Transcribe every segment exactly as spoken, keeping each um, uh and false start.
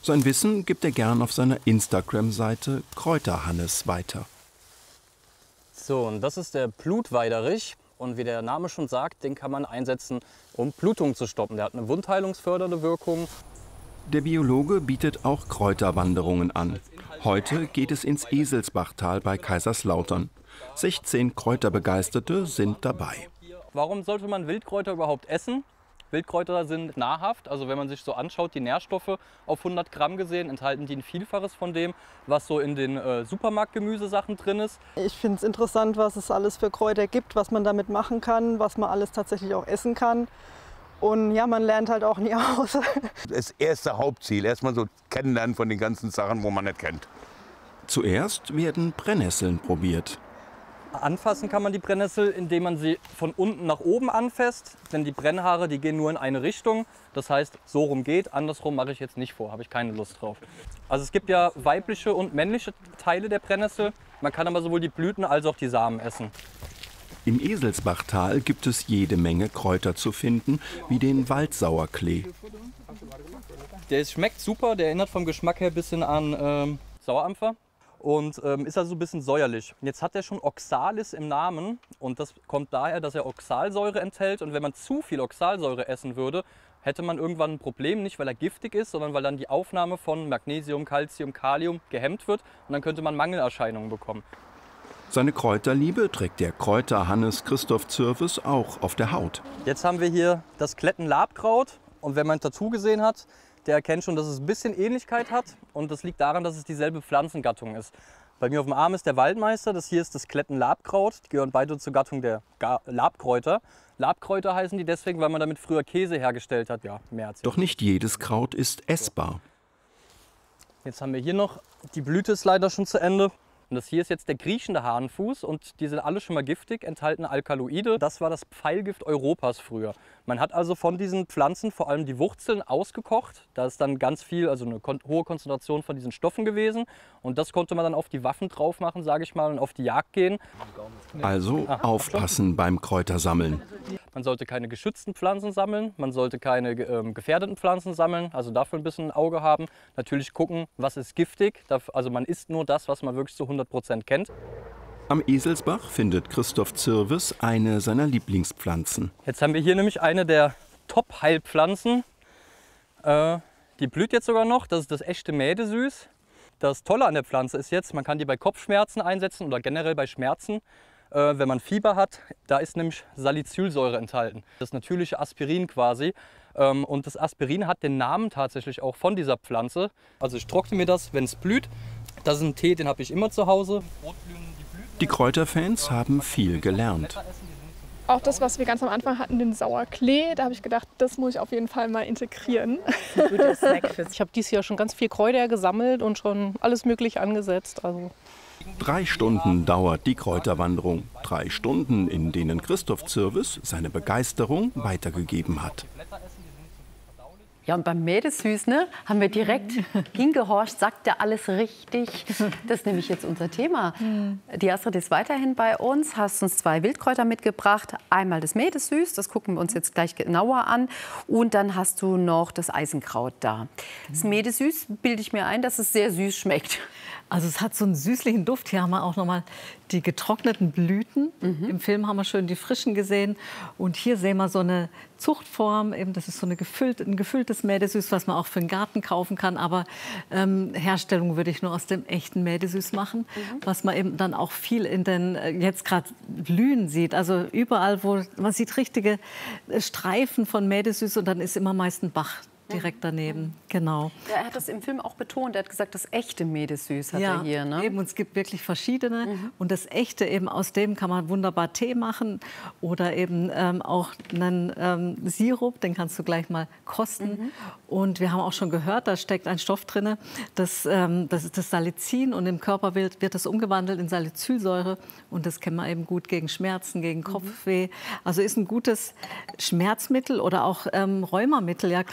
Sein Wissen gibt er gern auf seiner Instagram-Seite Kräuterhannes weiter. So, und das ist der Blutweiderich. Und wie der Name schon sagt, den kann man einsetzen, um Blutung zu stoppen. Der hat eine wundheilungsfördernde Wirkung. Der Biologe bietet auch Kräuterwanderungen an. Heute geht es ins Eselsbachtal bei Kaiserslautern. sechzehn Kräuterbegeisterte sind dabei. Warum sollte man Wildkräuter überhaupt essen? Wildkräuter sind nahrhaft, also wenn man sich so anschaut, die Nährstoffe auf hundert Gramm gesehen, enthalten die ein Vielfaches von dem, was so in den äh, Supermarktgemüsesachen drin ist. Ich finde es interessant, was es alles für Kräuter gibt, was man damit machen kann, was man alles tatsächlich auch essen kann. Und ja, man lernt halt auch nie aus. Das erste Hauptziel, erstmal so kennenlernen von den ganzen Sachen, wo man nicht kennt. Zuerst werden Brennnesseln probiert. Anfassen kann man die Brennnessel, indem man sie von unten nach oben anfasst, denn die Brennhaare, die gehen nur in eine Richtung. Das heißt, so rum geht, andersrum mache ich jetzt nicht vor, habe ich keine Lust drauf. Also es gibt ja weibliche und männliche Teile der Brennnessel. Man kann aber sowohl die Blüten als auch die Samen essen. Im Eselsbachtal gibt es jede Menge Kräuter zu finden, wie den Waldsauerklee. Der ist, schmeckt super, der erinnert vom Geschmack her ein bisschen an ähm, Sauerampfer. Und ähm, ist also ein bisschen säuerlich. Jetzt hat er schon Oxalis im Namen und das kommt daher, dass er Oxalsäure enthält. Und wenn man zu viel Oxalsäure essen würde, hätte man irgendwann ein Problem, nicht weil er giftig ist, sondern weil dann die Aufnahme von Magnesium, Calcium, Kalium gehemmt wird und dann könnte man Mangelerscheinungen bekommen. Seine Kräuterliebe trägt der Kräuterhannes Christoph Zürves auch auf der Haut. Jetzt haben wir hier das Klettenlabkraut und wenn man ein Tattoo gesehen hat, der erkennt schon, dass es ein bisschen Ähnlichkeit hat und das liegt daran, dass es dieselbe Pflanzengattung ist. Bei mir auf dem Arm ist der Waldmeister, das hier ist das Klettenlabkraut. Die gehören beide zur Gattung der Labkräuter. Labkräuter heißen die deswegen, weil man damit früher Käse hergestellt hat. Ja, mehr als Doch nicht jedes Kraut ist essbar. Jetzt haben wir hier noch, die Blüte ist leider schon zu Ende. Und das hier ist jetzt der kriechende Hahnenfuß und die sind alle schon mal giftig, enthalten Alkaloide. Das war das Pfeilgift Europas früher. Man hat also von diesen Pflanzen vor allem die Wurzeln ausgekocht. Da ist dann ganz viel, also eine kon hohe Konzentration von diesen Stoffen gewesen. Und das konnte man dann auf die Waffen drauf machen, sage ich mal, und auf die Jagd gehen. Also ah, aufpassen beim Kräutersammeln. Man sollte keine geschützten Pflanzen sammeln, man sollte keine ähm, gefährdeten Pflanzen sammeln, also dafür ein bisschen ein Auge haben. Natürlich gucken, was ist giftig, also man isst nur das, was man wirklich zu hundert Prozent kennt. Am Eselsbach findet Christoph Zürves eine seiner Lieblingspflanzen. Jetzt haben wir hier nämlich eine der Top-Heilpflanzen. Äh, die blüht jetzt sogar noch, das ist das echte Mädesüß. Das Tolle an der Pflanze ist jetzt, man kann die bei Kopfschmerzen einsetzen oder generell bei Schmerzen. Äh, wenn man Fieber hat, da ist nämlich Salicylsäure enthalten. Das natürliche Aspirin quasi. Ähm, und das Aspirin hat den Namen tatsächlich auch von dieser Pflanze. Also ich trockne mir das, wenn es blüht. Das ist ein Tee, den habe ich immer zu Hause. Die Kräuterfans haben viel gelernt. Auch das, was wir ganz am Anfang hatten, den Sauerklee, da habe ich gedacht, das muss ich auf jeden Fall mal integrieren. Ich habe dieses Jahr schon ganz viel Kräuter gesammelt und schon alles Mögliche angesetzt. Also. Drei Stunden dauert die Kräuterwanderung. Drei Stunden, in denen Christoph Zürves seine Begeisterung weitergegeben hat. Ja, und beim Mädesüß, ne, haben wir direkt hingehorcht, sagt er alles richtig. Das ist nämlich jetzt unser Thema. Die Astrid ist weiterhin bei uns, hast uns zwei Wildkräuter mitgebracht. Einmal das Mädesüß, das gucken wir uns jetzt gleich genauer an. Und dann hast du noch das Eisenkraut da. Das Mädesüß bilde ich mir ein, dass es sehr süß schmeckt. Also es hat so einen süßlichen Duft. Hier haben wir auch noch mal die getrockneten Blüten. Mhm. Im Film haben wir schön die frischen gesehen. Und hier sehen wir so eine Zuchtform. Eben, das ist so eine gefüllt, ein gefülltes Mädesüß, was man auch für den Garten kaufen kann. Aber ähm, Herstellung würde ich nur aus dem echten Mädesüß machen. Mhm. Was man eben dann auch viel in den, jetzt gerade Blühen sieht. Also überall, wo man sieht richtige Streifen von Mädesüß. Und dann ist immer meist ein Bach direkt daneben, genau. Ja, er hat das im Film auch betont. Er hat gesagt, das echte Mädesüß hat ja, er hier. Ne? Eben, und es gibt wirklich verschiedene. Mhm. Und das echte, eben aus dem kann man wunderbar Tee machen oder eben ähm, auch einen ähm, Sirup, den kannst du gleich mal kosten. Mhm. Und wir haben auch schon gehört, da steckt ein Stoff drin, das, ähm, das ist das Salicin und im Körper wird, wird das umgewandelt in Salicylsäure und das kennen wir eben gut gegen Schmerzen, gegen Kopfweh. Also ist ein gutes Schmerzmittel oder auch ähm, Rheumamittel, ja, gerade für Menschen,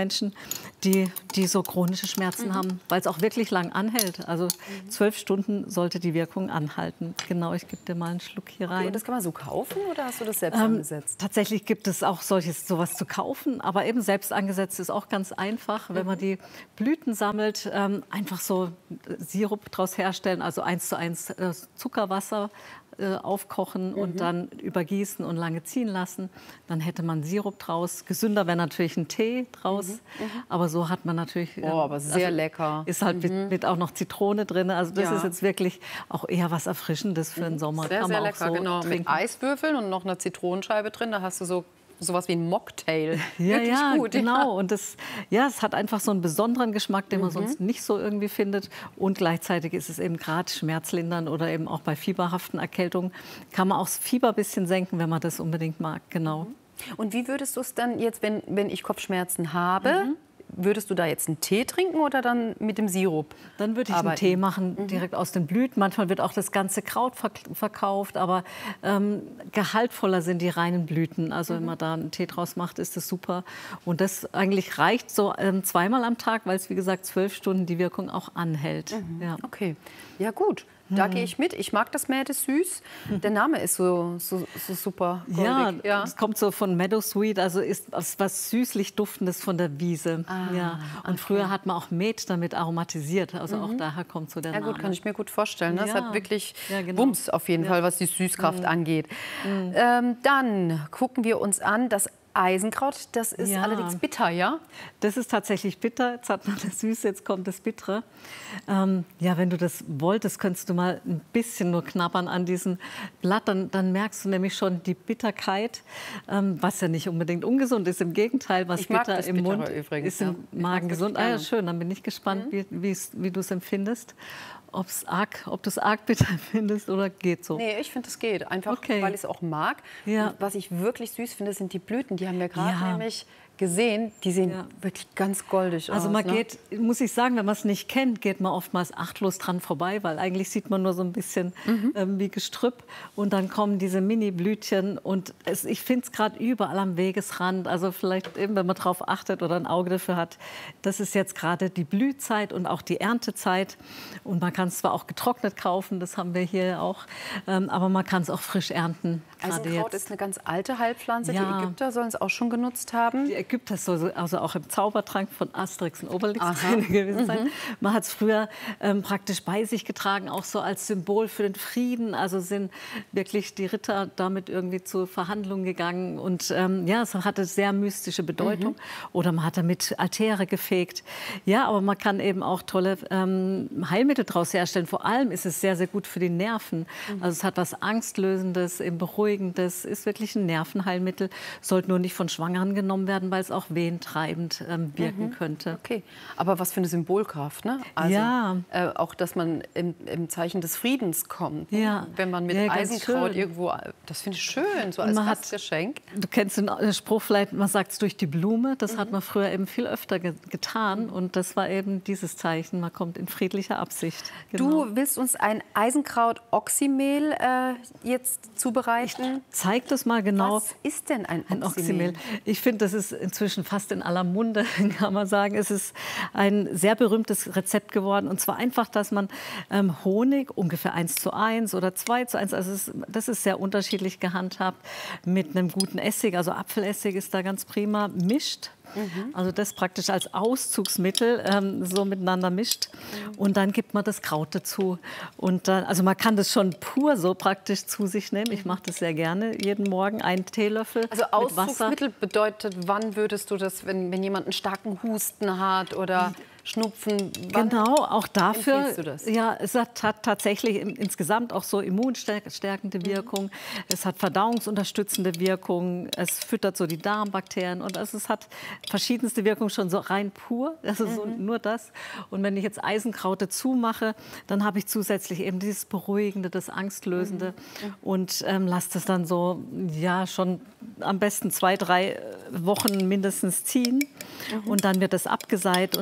Menschen, die, die so chronische Schmerzen Mhm. haben, weil es auch wirklich lang anhält. Also zwölf Stunden sollte die Wirkung anhalten. Genau, ich gebe dir mal einen Schluck hier rein. Und das kann man so kaufen oder hast du das selbst Ähm, angesetzt? tatsächlich gibt es auch solches, sowas zu kaufen, aber eben selbst angesetzt ist auch ganz einfach. Wenn man die Blüten sammelt, ähm, einfach so Sirup daraus herstellen, also eins zu eins äh, Zuckerwasser äh, aufkochen und Mhm. dann übergießen und lange ziehen lassen. Dann hätte man Sirup draus. Gesünder wäre natürlich ein Tee draus, Mhm. aber so hat man natürlich... Oh, aber sehr lecker. Ist halt mit, Mhm. mit auch noch Zitrone drin. Also das Ja. ist jetzt wirklich auch eher was Erfrischendes für den Sommer. Sehr, Kann sehr man auch lecker, so genau. Mit trinken. Eiswürfeln und noch einer Zitronenscheibe drin. Da hast du so sowas wie ein Mocktail. Ja, Wirklich ja, gut. genau. Und das, ja, es hat einfach so einen besonderen Geschmack, den man Mhm. sonst nicht so irgendwie findet. Und gleichzeitig ist es eben gerade schmerzlindernd oder eben auch bei fieberhaften Erkältungen kann man auch das Fieber ein bisschen senken, wenn man das unbedingt mag. Genau. Und wie würdest du es dann jetzt, wenn, wenn ich Kopfschmerzen habe, würdest du da jetzt einen Tee trinken oder dann mit dem Sirup? Dann würde ich einen arbeiten? Tee machen, direkt aus den Blüten. Manchmal wird auch das ganze Kraut verk- verkauft, aber ähm, gehaltvoller sind die reinen Blüten. Also wenn man da einen Tee draus macht, ist das super. Und das eigentlich reicht so ähm, zweimal am Tag, weil es, wie gesagt, zwölf Stunden die Wirkung auch anhält. Ja. Okay, ja gut. Da Mhm. gehe ich mit. Ich mag das Mädesüß. Der Name ist so, so, so super Ja, goldig. Ja. es kommt so von Meadow Sweet, also ist was, was süßlich Duftendes von der Wiese. Ah, ja. Und früher hat man auch Met damit aromatisiert, also auch Mhm. daher kommt so der Ja Name. gut, kann ich mir gut vorstellen. Das Ja. hat wirklich Ja, genau. Wumms auf jeden Ja. Fall, was die Süßkraft Mhm. angeht. Ähm, dann gucken wir uns an, das Eisenkraut, das ist Ja. allerdings bitter, ja? Das ist tatsächlich bitter. Jetzt hat man das Süße, jetzt kommt das Bittere. Ähm, ja, wenn du das wolltest, könntest du mal ein bisschen nur knabbern an diesem Blatt. Dann, dann merkst du nämlich schon die Bitterkeit, ähm, was ja nicht unbedingt ungesund ist. Im Gegenteil, was Ich mag bitter das im Bittere Mund übrigens, ist ja. im Ich mag Magen wirklich gesund. Ah, ja, gerne. schön, dann bin ich gespannt, wie, wie's- wie du es empfindest. Ob's arg, ob du es arg bitter findest oder geht so. Nee, ich finde, es geht. Einfach, Okay. weil ich es auch mag. Ja. Und was ich wirklich süß finde, sind die Blüten. Die haben wir gerade Ja. nämlich gesehen. Die sehen Ja. wirklich ganz goldig Also aus. man ne? geht, muss ich sagen, wenn man es nicht kennt, geht man oftmals achtlos dran vorbei, weil eigentlich sieht man nur so ein bisschen Mhm. ähm, wie Gestrüpp und dann kommen diese Mini-Blütchen und es, ich finde es gerade überall am Wegesrand, also vielleicht eben, wenn man darauf achtet oder ein Auge dafür hat, das ist jetzt gerade die Blühzeit und auch die Erntezeit und man kann es zwar auch getrocknet kaufen, das haben wir hier auch, ähm, aber man kann es auch frisch ernten. gerade Eisenkraut jetzt. ist eine ganz alte Heilpflanze. Ja. Die Ägypter sollen es auch schon genutzt haben. Die Ägypter soll also auch im Zaubertrank von Asterix und Obelix Aha. drin gewesen sein. Mhm. Man hat es früher ähm, praktisch bei sich getragen, auch so als Symbol für den Frieden. Also sind wirklich die Ritter damit irgendwie zu Verhandlungen gegangen. Und ähm, ja, es hatte sehr mystische Bedeutung. Mhm. Oder man hat damit Altäre gefegt. Ja, aber man kann eben auch tolle ähm, Heilmittel daraus herstellen. Vor allem ist es sehr, sehr gut für die Nerven. Mhm. Also es hat was Angstlösendes, eben Beruhigendes, ist wirklich ein Nervenheilmittel. Sollte nur nicht von Schwangeren genommen werden, weil es auch wehentreibend ähm, wirken Mhm. könnte. Okay, aber was für eine Symbolkraft, ne? Also, Ja. Äh, auch, dass man im, im Zeichen des Friedens kommt. ne? Ja. Wenn man mit Ja, ganz Eisenkraut schön. irgendwo, das finde ich schön, so Und als man hat- Gastgeschenk. Du kennst den äh, Spruch vielleicht, man sagt es durch die Blume. Das Mhm. hat man früher eben viel öfter ge getan. Und das war eben dieses Zeichen, man kommt in friedlicher Absicht. Genau. Du willst uns ein Eisenkraut-Oxymehl äh, jetzt zubereiten. Zeig das mal genau. Was ist denn ein Ein Oxymehl? Oxymehl. Ich finde, das ist inzwischen fast in aller Munde, kann man sagen. Es ist ein sehr berühmtes Rezept geworden. Und zwar einfach, dass man ähm, Honig, ungefähr eins zu eins oder zwei zu eins, also es ist, das ist sehr unterschiedlich gehandhabt, mit einem guten Essig, also Apfelessig ist da ganz prima, mischt. Also das praktisch als Auszugsmittel ähm, so miteinander mischt und dann gibt man das Kraut dazu und dann, also man kann das schon pur so praktisch zu sich nehmen. Ich mache das sehr gerne jeden Morgen, einen Teelöffel Also mit Wasser. Auszugsmittel bedeutet, wann würdest du das, wenn, wenn jemand einen starken Husten hat oder Schnupfen? Wann Genau, auch dafür. empfiehlst du das? Ja, es hat, hat tatsächlich im, insgesamt auch so immunstärkende Wirkung. Es hat verdauungsunterstützende Wirkung. Es füttert so die Darmbakterien und also es hat verschiedenste Wirkungen schon so rein pur. Also so nur das. Und wenn ich jetzt Eisenkraut dazu mache, dann habe ich zusätzlich eben dieses Beruhigende, das Angstlösende und ähm, lasse das dann so ja schon am besten zwei, drei Wochen mindestens ziehen und dann wird das abgeseit und dann habe ich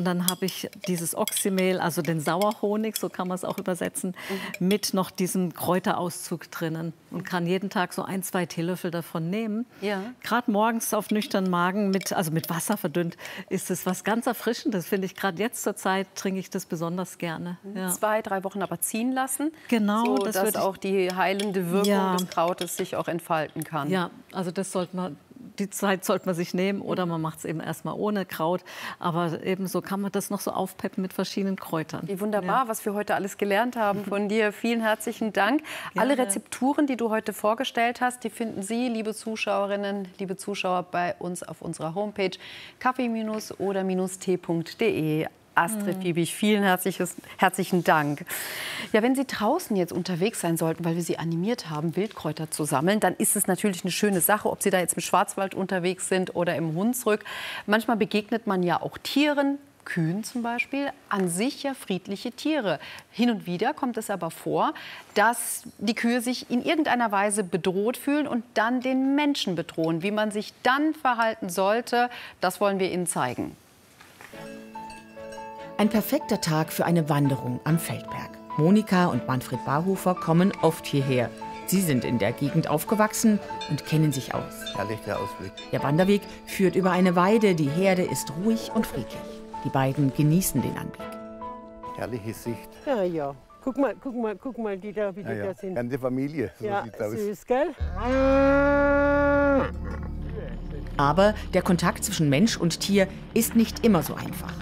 ich dieses Oxymehl, also den Sauerhonig, so kann man es auch übersetzen, mhm. mit noch diesem Kräuterauszug drinnen und kann jeden Tag so ein, zwei Teelöffel davon nehmen. Ja. Gerade morgens auf nüchternen Magen, mit, also mit Wasser verdünnt, ist es was ganz Erfrischendes, finde ich. Gerade jetzt zur Zeit trinke ich das besonders gerne. Ja. Zwei, drei Wochen aber ziehen lassen, genau, so, das dass wird auch die heilende Wirkung ja. des Krautes sich auch entfalten kann. Ja, also das sollte man, die Zeit sollte man sich nehmen oder man macht es eben erstmal ohne Kraut. Aber ebenso kann man das noch so aufpeppen mit verschiedenen Kräutern. Wie wunderbar, ja. was wir heute alles gelernt haben von dir. Vielen herzlichen Dank. Gerne. Alle Rezepturen, die du heute vorgestellt hast, die finden Sie, liebe Zuschauerinnen, liebe Zuschauer, bei uns auf unserer Homepage kaffee oder tee punkt de. Astrid Fiebig, vielen herzlichen Dank. Ja, wenn Sie draußen jetzt unterwegs sein sollten, weil wir Sie animiert haben, Wildkräuter zu sammeln, dann ist es natürlich eine schöne Sache, ob Sie da jetzt im Schwarzwald unterwegs sind oder im Hunsrück. Manchmal begegnet man ja auch Tieren, Kühen zum Beispiel, an sich ja friedliche Tiere. Hin und wieder kommt es aber vor, dass die Kühe sich in irgendeiner Weise bedroht fühlen und dann den Menschen bedrohen. Wie man sich dann verhalten sollte, das wollen wir Ihnen zeigen. Ein perfekter Tag für eine Wanderung am Feldberg. Monika und Manfred Barhofer kommen oft hierher. Sie sind in der Gegend aufgewachsen und kennen sich aus. Herrlicher Ausblick. Der Wanderweg führt über eine Weide. Die Herde ist ruhig und friedlich. Die beiden genießen den Anblick. Herrliche Sicht. Ja, ja. Guck mal, guck mal, guck mal, die da, wie die ja, ja. da sind. Ganze Familie, so ja, sieht's aus. Süß, gell? Aber der Kontakt zwischen Mensch und Tier ist nicht immer so einfach.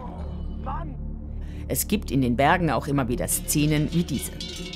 Es gibt in den Bergen auch immer wieder Szenen wie diese.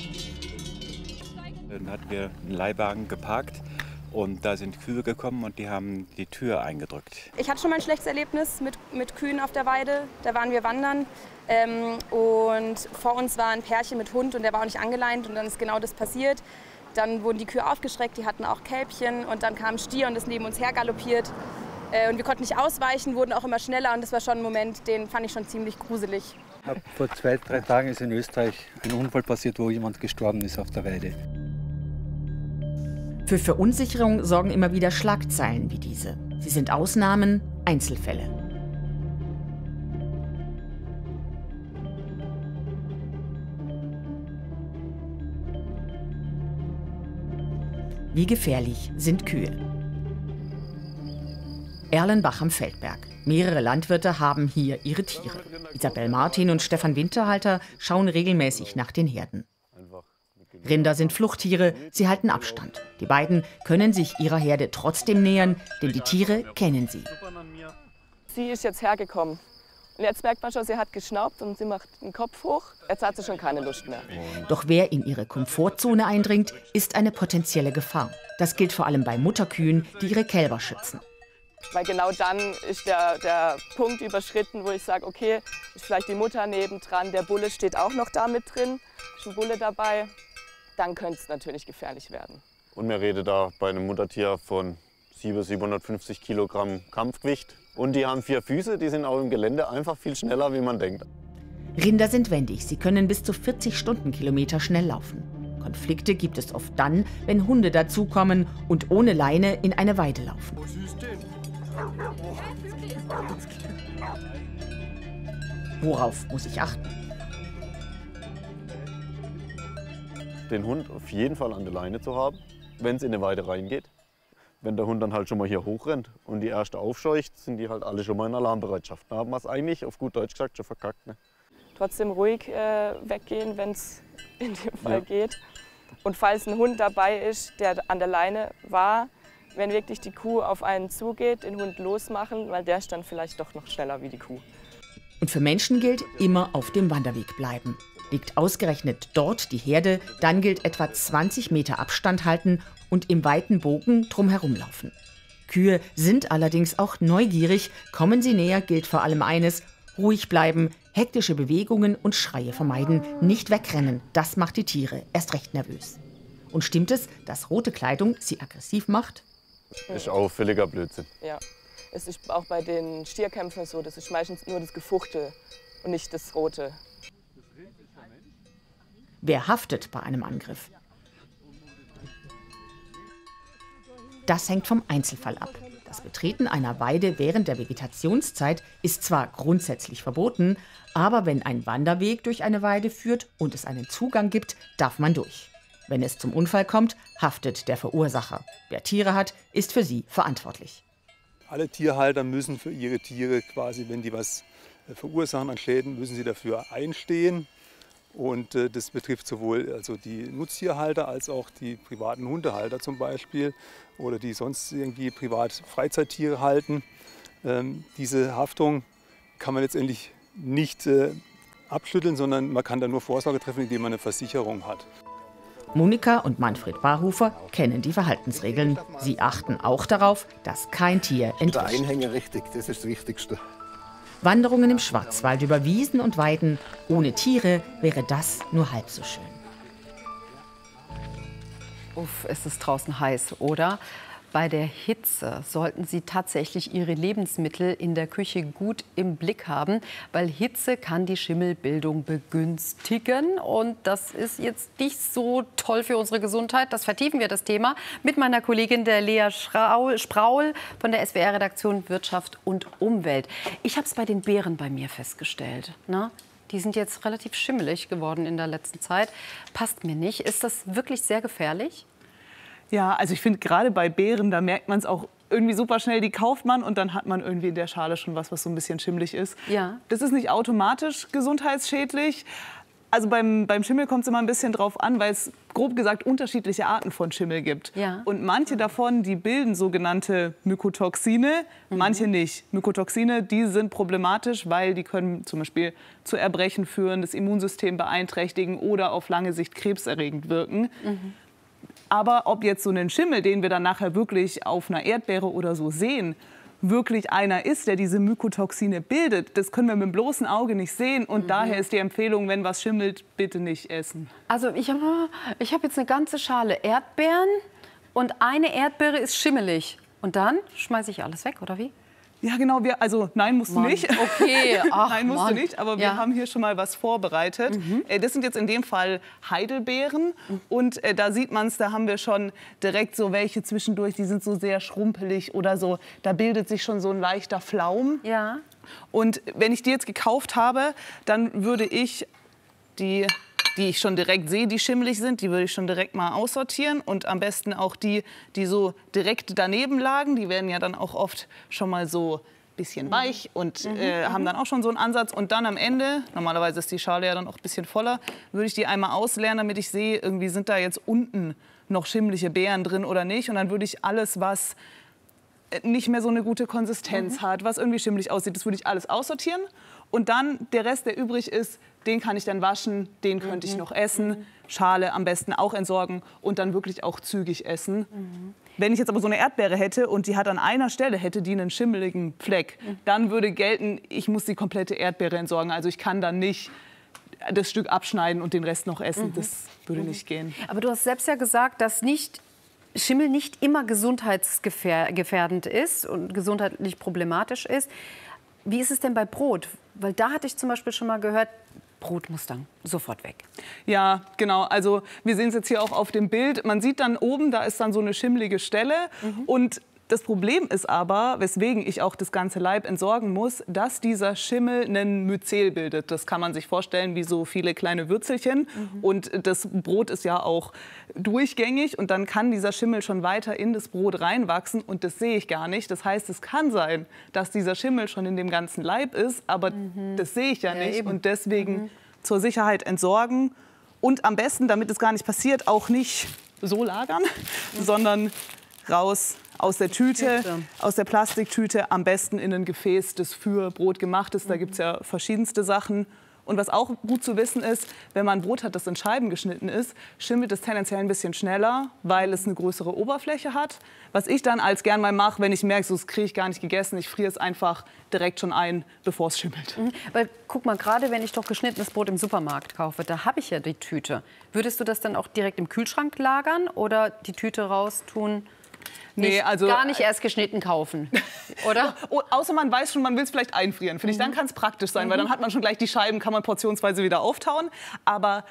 Dann hatten wir einen Leihwagen geparkt und da sind Kühe gekommen und die haben die Tür eingedrückt. Ich hatte schon mal ein schlechtes Erlebnis mit, mit Kühen auf der Weide. Da waren wir wandern ähm, und vor uns war ein Pärchen mit Hund und der war auch nicht angeleint und dann ist genau das passiert. Dann wurden die Kühe aufgeschreckt, die hatten auch Kälbchen und dann kam ein Stier und ist neben uns hergaloppiert. Und wir konnten nicht ausweichen, wurden auch immer schneller und das war schon ein Moment, den fand ich schon ziemlich gruselig. Vor zwei, drei Tagen ist in Österreich ein Unfall passiert, wo jemand gestorben ist auf der Weide. Für Verunsicherung sorgen immer wieder Schlagzeilen wie diese. Sie sind Ausnahmen, Einzelfälle. Wie gefährlich sind Kühe? Erlenbach am Feldberg. Mehrere Landwirte haben hier ihre Tiere. Isabel Martin und Stefan Winterhalter schauen regelmäßig nach den Herden. Rinder sind Fluchttiere, sie halten Abstand. Die beiden können sich ihrer Herde trotzdem nähern, denn die Tiere kennen sie. Sie ist jetzt hergekommen. Und jetzt merkt man schon, sie hat geschnaubt und sie macht den Kopf hoch. Jetzt hat sie schon keine Lust mehr. Doch wer in ihre Komfortzone eindringt, ist eine potenzielle Gefahr. Das gilt vor allem bei Mutterkühen, die ihre Kälber schützen. Weil genau dann ist der, der Punkt überschritten, wo ich sage, okay, ist vielleicht die Mutter nebendran, der Bulle steht auch noch da mit drin, ist ein Bulle dabei, dann könnte es natürlich gefährlich werden. Und wir reden da bei einem Muttertier von siebenhundert, siebenhundertfünfzig Kilogramm Kampfgewicht. Und die haben vier Füße, die sind auch im Gelände einfach viel schneller, wie man denkt. Rinder sind wendig, sie können bis zu vierzig Stundenkilometer schnell laufen. Konflikte gibt es oft dann, wenn Hunde dazukommen und ohne Leine in eine Weide laufen. Worauf muss ich achten? Den Hund auf jeden Fall an der Leine zu haben, wenn es in eine Weide reingeht. Wenn der Hund dann halt schon mal hier hochrennt und die erste aufscheucht, sind die halt alle schon mal in Alarmbereitschaft. Da haben wir es eigentlich, auf gut Deutsch gesagt, schon verkackt. Ne? Trotzdem ruhig äh, weggehen, wenn es in dem Fall ja. geht. Und falls ein Hund dabei ist, der an der Leine war, wenn wirklich die Kuh auf einen zugeht, den Hund losmachen, weil der ist dann vielleicht doch noch schneller wie die Kuh. Und für Menschen gilt, immer auf dem Wanderweg bleiben. Liegt ausgerechnet dort die Herde, dann gilt etwa zwanzig Meter Abstand halten und im weiten Bogen drumherum laufen. Kühe sind allerdings auch neugierig. Kommen sie näher, gilt vor allem eines: ruhig bleiben, hektische Bewegungen und Schreie vermeiden, nicht wegrennen. Das macht die Tiere erst recht nervös. Und stimmt es, dass rote Kleidung sie aggressiv macht? Ist auch völliger Blödsinn. Ja, es ist auch bei den Stierkämpfen so, das ist meistens nur das Gefuchtel und nicht das Rote. Wer haftet bei einem Angriff? Das hängt vom Einzelfall ab. Das Betreten einer Weide während der Vegetationszeit ist zwar grundsätzlich verboten, aber wenn ein Wanderweg durch eine Weide führt und es einen Zugang gibt, darf man durch. Wenn es zum Unfall kommt, haftet der Verursacher. Wer Tiere hat, ist für sie verantwortlich. Alle Tierhalter müssen für ihre Tiere quasi, wenn die was verursachen an Schäden, müssen sie dafür einstehen. Und äh, das betrifft sowohl also die Nutztierhalter als auch die privaten Hundehalter zum Beispiel oder die sonst irgendwie privat Freizeittiere halten. Ähm, diese Haftung kann man letztendlich nicht äh, abschütteln, sondern man kann da nur Vorsorge treffen, indem man eine Versicherung hat. Monika und Manfred Barhofer kennen die Verhaltensregeln. Sie achten auch darauf, dass kein Tier entwischt. Der Einhänger richtig, das ist das Wichtigste. Wanderungen im Schwarzwald über Wiesen und Weiden. Ohne Tiere wäre das nur halb so schön. Uff, es ist draußen heiß, oder? Bei der Hitze sollten Sie tatsächlich Ihre Lebensmittel in der Küche gut im Blick haben, weil Hitze kann die Schimmelbildung begünstigen. Und das ist jetzt nicht so toll für unsere Gesundheit. Das vertiefen wir das Thema mit meiner Kollegin der Lea Spraul von der S W R-Redaktion Wirtschaft und Umwelt. Ich habe es bei den Beeren bei mir festgestellt. Ne? Die sind jetzt relativ schimmelig geworden in der letzten Zeit. Passt mir nicht. Ist das wirklich sehr gefährlich? Ja, also ich finde gerade bei Beeren, da merkt man es auch irgendwie super schnell, die kauft man und dann hat man irgendwie in der Schale schon was, was so ein bisschen schimmelig ist. Ja. Das ist nicht automatisch gesundheitsschädlich. Also beim, beim Schimmel kommt es immer ein bisschen drauf an, weil es grob gesagt unterschiedliche Arten von Schimmel gibt. Ja. Und manche davon, die bilden sogenannte Mykotoxine, mhm. manche nicht. Mykotoxine, die sind problematisch, weil die können zum Beispiel zu Erbrechen führen, das Immunsystem beeinträchtigen oder auf lange Sicht krebserregend wirken. Mhm. Aber ob jetzt so ein Schimmel, den wir dann nachher wirklich auf einer Erdbeere oder so sehen, wirklich einer ist, der diese Mykotoxine bildet, das können wir mit dem bloßen Auge nicht sehen. Und mhm. daher ist die Empfehlung, wenn was schimmelt, bitte nicht essen. Also ich habe ich hab jetzt eine ganze Schale Erdbeeren und eine Erdbeere ist schimmelig. Und dann schmeiße ich alles weg, oder wie? Ja, genau. Wir, also nein, musst Mann. du nicht. Okay, ach, nein, musst Mann. du nicht. Aber wir Ja. haben hier schon mal was vorbereitet. Mhm. Äh, Das sind jetzt in dem Fall Heidelbeeren. Mhm. Und äh, da sieht man es, da haben wir schon direkt so welche zwischendurch, die sind so sehr schrumpelig oder so. Da bildet sich schon so ein leichter Flaum. Ja. Und wenn ich die jetzt gekauft habe, dann würde ich die, die ich schon direkt sehe, die schimmelig sind, die würde ich schon direkt mal aussortieren. Und am besten auch die, die so direkt daneben lagen. Die werden ja dann auch oft schon mal so ein bisschen weich und Mhm, äh, haben dann auch schon so einen Ansatz. Und dann am Ende, normalerweise ist die Schale ja dann auch ein bisschen voller, würde ich die einmal ausleeren, damit ich sehe, irgendwie sind da jetzt unten noch schimmelige Beeren drin oder nicht. Und dann würde ich alles, was nicht mehr so eine gute Konsistenz Mhm. hat, was irgendwie schimmelig aussieht, das würde ich alles aussortieren. Und dann der Rest, der übrig ist, den kann ich dann waschen, den könnte ich noch essen. Schale am besten auch entsorgen und dann wirklich auch zügig essen. Mhm. Wenn ich jetzt aber so eine Erdbeere hätte und die hat an einer Stelle hätte die einen schimmeligen Fleck, Mhm. dann würde gelten, ich muss die komplette Erdbeere entsorgen. Also ich kann dann nicht das Stück abschneiden und den Rest noch essen. Mhm. Das würde Mhm. nicht gehen. Aber du hast selbst ja gesagt, dass nicht Schimmel nicht immer gesundheitsgefährdend ist und gesundheitlich problematisch ist. Wie ist es denn bei Brot? Weil da hatte ich zum Beispiel schon mal gehört, Brot muss dann sofort weg. Ja, genau. Also wir sehen es jetzt hier auch auf dem Bild. Man sieht dann oben, da ist dann so eine schimmelige Stelle. Mhm. Und das Problem ist aber, weswegen ich auch das ganze Laib entsorgen muss, dass dieser Schimmel einen Myzel bildet. Das kann man sich vorstellen wie so viele kleine Würzelchen. Mhm. Und das Brot ist ja auch durchgängig. Und dann kann dieser Schimmel schon weiter in das Brot reinwachsen. Und das sehe ich gar nicht. Das heißt, es kann sein, dass dieser Schimmel schon in dem ganzen Laib ist. Aber Mhm. das sehe ich ja, Ja, nicht. eben. Und deswegen Mhm. zur Sicherheit entsorgen. Und am besten, damit es gar nicht passiert, auch nicht so lagern, sondern raus aus der Tüte, Tüte. aus der Plastiktüte, am besten in ein Gefäß, das für Brot gemacht ist. Da gibt es ja verschiedenste Sachen. Und was auch gut zu wissen ist, wenn man Brot hat, das in Scheiben geschnitten ist, schimmelt es tendenziell ein bisschen schneller, weil es eine größere Oberfläche hat. Was ich dann als gern mal mache, wenn ich merke, so, das kriege ich gar nicht gegessen, ich friere es einfach direkt schon ein, bevor es schimmelt. Mhm. Weil, guck mal, gerade wenn ich doch geschnittenes Brot im Supermarkt kaufe, da habe ich ja die Tüte. Würdest du das dann auch direkt im Kühlschrank lagern oder die Tüte raustun? Nee, Nicht, also- gar nicht erst geschnitten kaufen, oder? Oh, außer man weiß schon, man will es vielleicht einfrieren. Finde ich, dann kann es praktisch sein, weil dann hat man schon gleich die Scheiben, kann man portionsweise wieder auftauen. Aber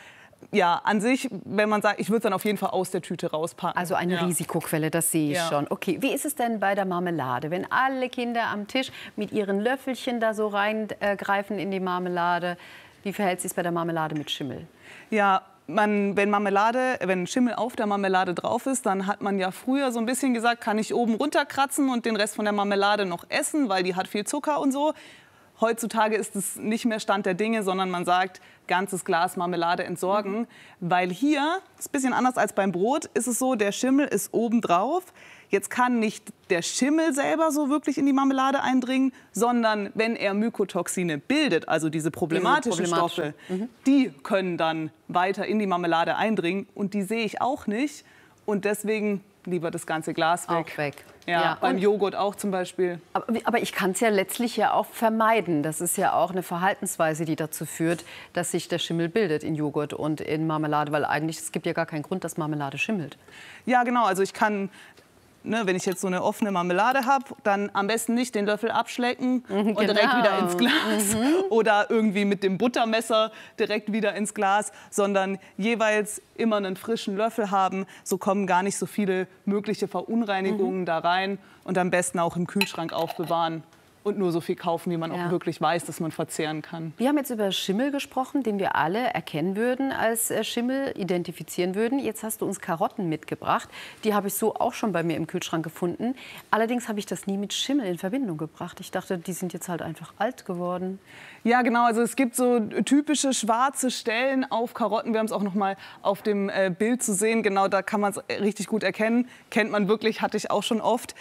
ja, an sich, wenn man sagt, ich würde es dann auf jeden Fall aus der Tüte rauspacken. Also eine ja. Risikoquelle, das sehe ich Ja. schon. Okay, wie ist es denn bei der Marmelade? Wenn alle Kinder am Tisch mit ihren Löffelchen da so reingreifen in die Marmelade, wie verhält es sich bei der Marmelade mit Schimmel? Ja, man, wenn Marmelade, wenn Schimmel auf der Marmelade drauf ist, dann hat man ja früher so ein bisschen gesagt, kann ich oben runterkratzen und den Rest von der Marmelade noch essen, weil die hat viel Zucker und so. Heutzutage ist es nicht mehr Stand der Dinge, sondern man sagt, ganzes Glas Marmelade entsorgen. Mhm. Weil hier, das ist ein bisschen anders als beim Brot, ist es so, der Schimmel ist oben drauf. Jetzt kann nicht der Schimmel selber so wirklich in die Marmelade eindringen, sondern wenn er Mykotoxine bildet, also diese problematischen Diese Stoffe, mhm. die können dann weiter in die Marmelade eindringen. Und die sehe ich auch nicht. Und deswegen lieber das ganze Glas weg. Auch weg. Ja, Ja. beim Und- Joghurt auch zum Beispiel. Aber, aber ich kann es ja letztlich ja auch vermeiden. Das ist ja auch eine Verhaltensweise, die dazu führt, dass sich der Schimmel bildet in Joghurt und in Marmelade. Weil eigentlich, es gibt ja gar keinen Grund, dass Marmelade schimmelt. Ja, genau. Also ich kann, ne, wenn ich jetzt so eine offene Marmelade habe, dann am besten nicht den Löffel abschlecken und genau. direkt wieder ins Glas. Mhm. Oder irgendwie mit dem Buttermesser direkt wieder ins Glas. Sondern jeweils immer einen frischen Löffel haben. So kommen gar nicht so viele mögliche Verunreinigungen Mhm. da rein. Und am besten auch im Kühlschrank aufbewahren. Und nur so viel kaufen, wie man Ja. auch wirklich weiß, dass man verzehren kann. Wir haben jetzt über Schimmel gesprochen, den wir alle erkennen würden als äh, Schimmel, identifizieren würden. Jetzt hast du uns Karotten mitgebracht. Die habe ich so auch schon bei mir im Kühlschrank gefunden. Allerdings habe ich das nie mit Schimmel in Verbindung gebracht. Ich dachte, die sind jetzt halt einfach alt geworden. Ja, genau. Also es gibt so typische schwarze Stellen auf Karotten. Wir haben es auch noch mal auf dem äh, Bild zu sehen. Genau, da kann man es richtig gut erkennen. Kennt man wirklich, hatte ich auch schon oft.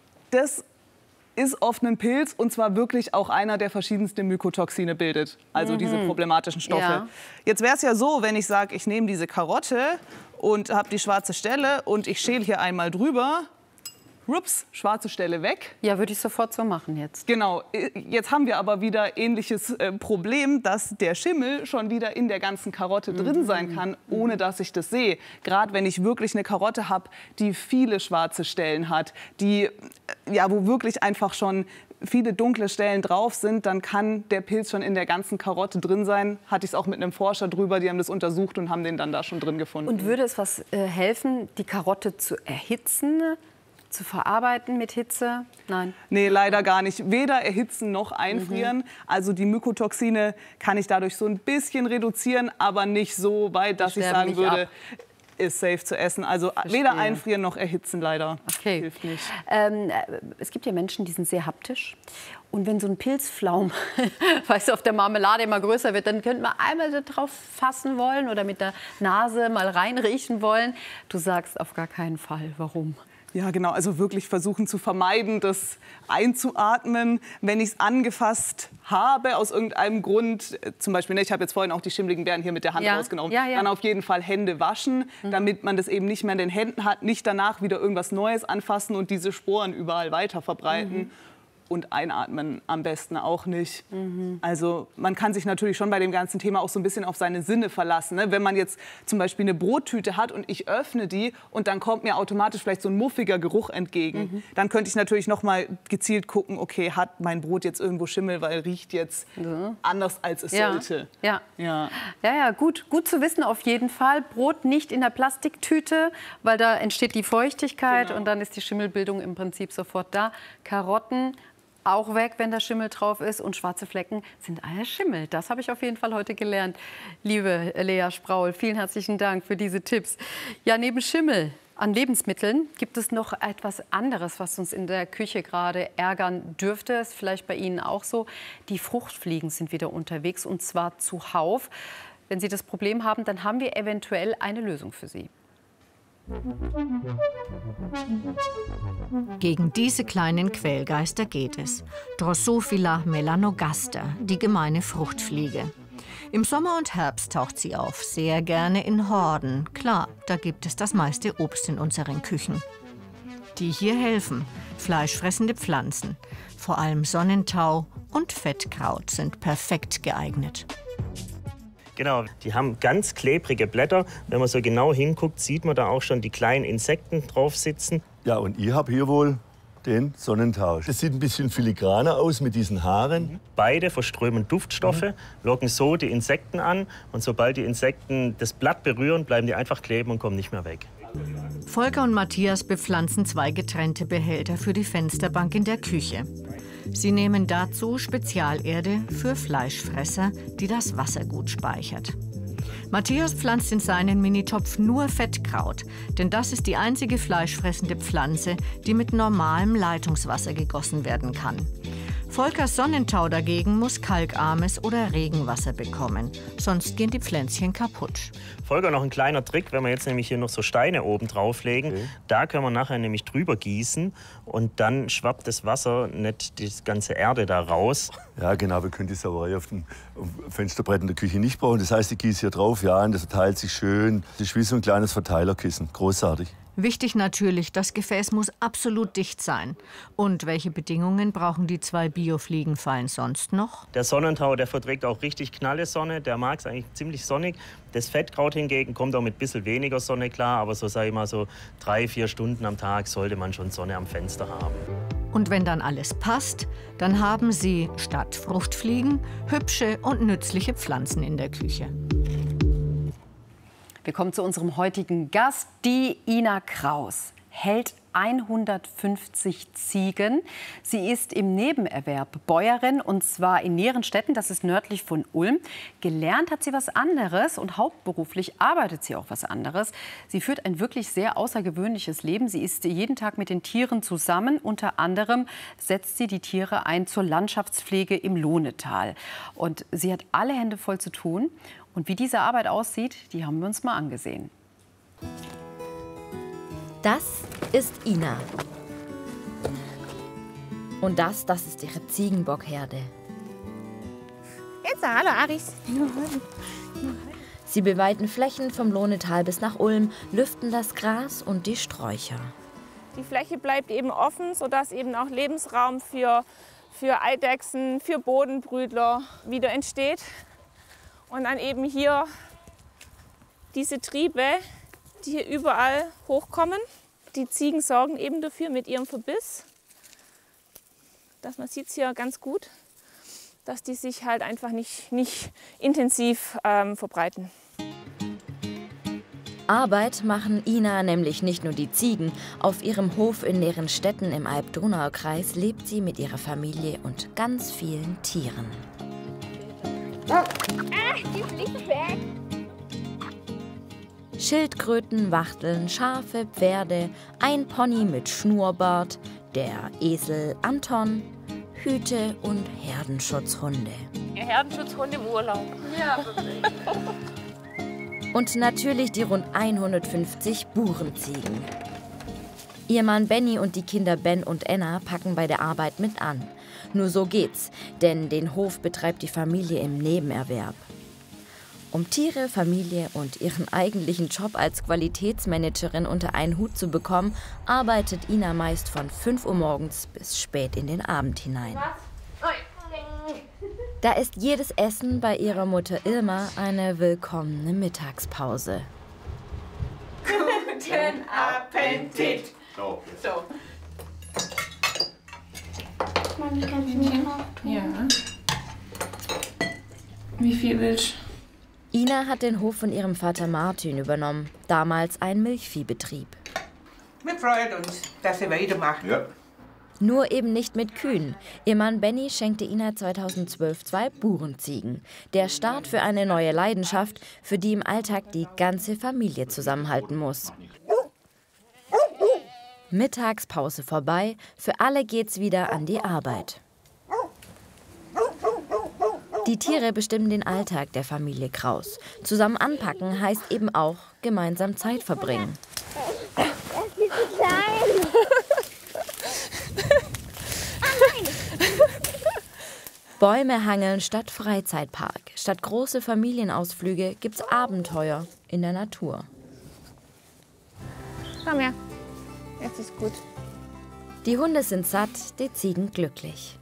Das ist oft ein Pilz und zwar wirklich auch einer, der verschiedenste Mykotoxine bildet, also Mhm. diese problematischen Stoffe. Ja. Jetzt wäre es ja so, wenn ich sage, ich nehme diese Karotte und habe die schwarze Stelle und ich schäle hier einmal drüber, rups, schwarze Stelle weg. Ja, würde ich sofort so machen jetzt. Genau, jetzt haben wir aber wieder ähnliches äh, Problem, dass der Schimmel schon wieder in der ganzen Karotte drin sein kann, ohne dass ich das sehe. Gerade wenn ich wirklich eine Karotte habe, die viele schwarze Stellen hat, die, äh, ja, wo wirklich einfach schon viele dunkle Stellen drauf sind, dann kann der Pilz schon in der ganzen Karotte drin sein. Hatte ich es auch mit einem Forscher drüber, die haben das untersucht und haben den dann da schon drin gefunden. Und würde es was äh, helfen, die Karotte zu erhitzen, zu verarbeiten mit Hitze? Nein. Nee, leider gar nicht. Weder erhitzen noch einfrieren. Mhm. Also die Mykotoxine kann ich dadurch so ein bisschen reduzieren, aber nicht so weit, dass ich sagen würde, ab. Ist safe zu essen. Also Verstehe. Weder einfrieren noch erhitzen leider. Okay. Hilft nicht. Ähm, es gibt ja Menschen, die sind sehr haptisch. Und wenn so ein Pilzflaum, weißt du, auf der Marmelade immer größer wird, dann könnte man einmal da drauf fassen wollen oder mit der Nase mal reinriechen wollen. Du sagst auf gar keinen Fall. Warum? Ja, genau. Also wirklich versuchen zu vermeiden, das einzuatmen. Wenn ich es angefasst habe, aus irgendeinem Grund, zum Beispiel, ne, ich habe jetzt vorhin auch die schimmeligen Beeren hier mit der Hand ja. rausgenommen, ja, ja. dann auf jeden Fall Hände waschen, mhm. damit man das eben nicht mehr in den Händen hat, nicht danach wieder irgendwas Neues anfassen und diese Sporen überall weiter verbreiten. Mhm. Und einatmen am besten auch nicht. Mhm. Also man kann sich natürlich schon bei dem ganzen Thema auch so ein bisschen auf seine Sinne verlassen. Ne? Wenn man jetzt zum Beispiel eine Brottüte hat und ich öffne die und dann kommt mir automatisch vielleicht so ein muffiger Geruch entgegen, mhm. dann könnte ich natürlich noch mal gezielt gucken, okay, hat mein Brot jetzt irgendwo Schimmel, weil riecht jetzt ja. anders, als es ja. sollte. Ja. Ja. Ja, ja, gut, gut zu wissen auf jeden Fall. Brot nicht in der Plastiktüte, weil da entsteht die Feuchtigkeit genau. und dann ist die Schimmelbildung im Prinzip sofort da. Karotten auch weg, wenn da Schimmel drauf ist. Und schwarze Flecken sind alles Schimmel. Das habe ich auf jeden Fall heute gelernt. Liebe Lea Spraul, vielen herzlichen Dank für diese Tipps. Ja, neben Schimmel an Lebensmitteln gibt es noch etwas anderes, was uns in der Küche gerade ärgern dürfte. Ist vielleicht bei Ihnen auch so. Die Fruchtfliegen sind wieder unterwegs, und zwar zuhauf. Wenn Sie das Problem haben, dann haben wir eventuell eine Lösung für Sie. Gegen diese kleinen Quälgeister geht es. Drosophila melanogaster, die gemeine Fruchtfliege. Im Sommer und Herbst taucht sie auf, sehr gerne in Horden. Klar, da gibt es das meiste Obst in unseren Küchen. Die hier helfen, fleischfressende Pflanzen, vor allem Sonnentau und Fettkraut sind perfekt geeignet. Genau, die haben ganz klebrige Blätter. Wenn man so genau hinguckt, sieht man da auch schon die kleinen Insekten drauf sitzen. Ja, und ich habe hier wohl den Sonnentausch. Das sieht ein bisschen filigraner aus mit diesen Haaren. Beide verströmen Duftstoffe, mhm. locken so die Insekten an. Und sobald die Insekten das Blatt berühren, bleiben die einfach kleben und kommen nicht mehr weg. Volker und Matthias bepflanzen zwei getrennte Behälter für die Fensterbank in der Küche. Sie nehmen dazu Spezialerde für Fleischfresser, die das Wasser gut speichert. Matthias pflanzt in seinen Minitopf nur Fettkraut, denn das ist die einzige fleischfressende Pflanze, die mit normalem Leitungswasser gegossen werden kann. Volkers Sonnentau dagegen muss kalkarmes oder Regenwasser bekommen, sonst gehen die Pflänzchen kaputt. Volker, noch ein kleiner Trick, wenn wir jetzt nämlich hier noch so Steine oben drauflegen, okay. Da können wir nachher nämlich drüber gießen und dann schwappt das Wasser nicht die ganze Erde da raus. Ja genau, wir können die Sauerei auf dem Fensterbrett in der Küche nicht brauchen. Das heißt, ich gieße hier drauf, ja, und das verteilt sich schön. Das ist wie so ein kleines Verteilerkissen, großartig. Wichtig natürlich, das Gefäß muss absolut dicht sein. Und welche Bedingungen brauchen die zwei Biofliegenfallen sonst noch? Der Sonnentau, der verträgt auch richtig knalle Sonne, der mag es eigentlich ziemlich sonnig. Das Fettkraut hingegen kommt auch mit ein bisschen weniger Sonne klar, aber so sage ich mal so drei, vier Stunden am Tag sollte man schon Sonne am Fenster haben. Und wenn dann alles passt, dann haben Sie statt Fruchtfliegen hübsche und nützliche Pflanzen in der Küche. Wir kommen zu unserem heutigen Gast, die Ina Kraus. Hält hundertfünfzig Ziegen. Sie ist im Nebenerwerb Bäuerin, und zwar in Nierenstetten, das ist nördlich von Ulm. Gelernt hat sie was anderes und hauptberuflich arbeitet sie auch was anderes. Sie führt ein wirklich sehr außergewöhnliches Leben. Sie ist jeden Tag mit den Tieren zusammen. Unter anderem setzt sie die Tiere ein zur Landschaftspflege im Lohnetal. Und sie hat alle Hände voll zu tun. Und wie diese Arbeit aussieht, die haben wir uns mal angesehen. Das ist Ina. Und das, das ist ihre Ziegenbockherde. Jetzt, hallo Aris. Sie beweiden Flächen vom Lohnetal bis nach Ulm, lüften das Gras und die Sträucher. Die Fläche bleibt eben offen, sodass eben auch Lebensraum für, für Eidechsen, für Bodenbrütler wieder entsteht. Und dann eben hier diese Triebe, die hier überall hochkommen. Die Ziegen sorgen eben dafür mit ihrem Verbiss, dass man sieht es hier ganz gut, dass die sich halt einfach nicht, nicht intensiv ähm, verbreiten. Arbeit machen Ina nämlich nicht nur die Ziegen. Auf ihrem Hof in Nierenstetten im Alb-Donau-Kreis lebt sie mit ihrer Familie und ganz vielen Tieren. Ah, die fliegt weg. Schildkröten, Wachteln, Schafe, Pferde, ein Pony mit Schnurrbart, der Esel Anton, Hüte und Herdenschutzhunde. Herdenschutzhunde im Urlaub. Ja, und natürlich die rund hundertfünfzig Burenziegen. Ihr Mann Benny und die Kinder Ben und Enna packen bei der Arbeit mit an. Nur so geht's, denn den Hof betreibt die Familie im Nebenerwerb. Um Tiere, Familie und ihren eigentlichen Job als Qualitätsmanagerin unter einen Hut zu bekommen, arbeitet Ina meist von fünf Uhr morgens bis spät in den Abend hinein. Da ist jedes Essen bei ihrer Mutter Ilma eine willkommene Mittagspause. Guten Appetit! So. So. Ja. Wie viel willst du? Ina hat den Hof von ihrem Vater Martin übernommen, damals ein Milchviehbetrieb. Wir freuen uns, dass sie weitermachen. Ja. Nur eben nicht mit Kühen. Ihr Mann Benny schenkte Ina zweitausendzwölf zwei Burenziegen. Der Start für eine neue Leidenschaft, für die im Alltag die ganze Familie zusammenhalten muss. Mittagspause vorbei, für alle geht's wieder an die Arbeit. Die Tiere bestimmen den Alltag der Familie Kraus. Zusammen anpacken heißt eben auch gemeinsam Zeit verbringen. Er ist viel zu klein. Bäume hangeln statt Freizeitpark. Statt große Familienausflüge gibt's Abenteuer in der Natur. Komm her, jetzt ist gut. Die Hunde sind satt, die Ziegen glücklich.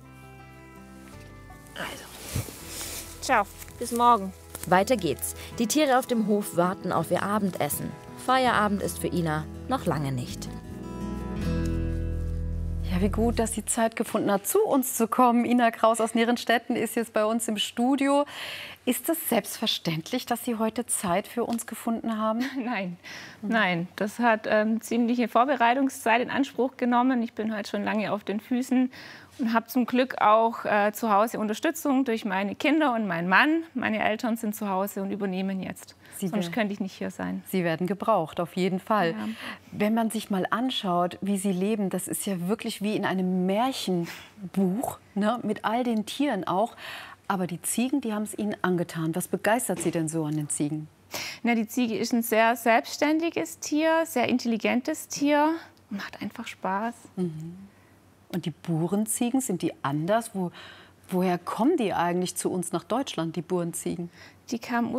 Also. Ciao, bis morgen. Weiter geht's. Die Tiere auf dem Hof warten auf ihr Abendessen. Feierabend ist für Ina noch lange nicht. Ja, Ja, wie gut, dass sie Zeit gefunden hat, zu uns zu kommen. Ina Kraus aus Nierenstetten ist jetzt bei uns im Studio. Ist es selbstverständlich, dass Sie heute Zeit für uns gefunden haben? Nein, nein. Das hat ähm, ziemliche Vorbereitungszeit in Anspruch genommen. Ich bin heute schon lange auf den Füßen und habe zum Glück auch äh, zu Hause Unterstützung durch meine Kinder und meinen Mann. Meine Eltern sind zu Hause und übernehmen jetzt. Sie Sonst könnte ich nicht hier sein. Sie werden gebraucht, auf jeden Fall. Ja. Wenn man sich mal anschaut, wie Sie leben, das ist ja wirklich wie in einem Märchenbuch, ne? Mit all den Tieren auch. Aber die Ziegen, die haben es Ihnen angetan. Was begeistert Sie denn so an den Ziegen? Na, die Ziege ist ein sehr selbstständiges Tier, sehr intelligentes Tier. Macht einfach Spaß. Mhm. Und die Burenziegen, sind die anders? Wo, woher kommen die eigentlich zu uns nach Deutschland, die Burenziegen? Die kamen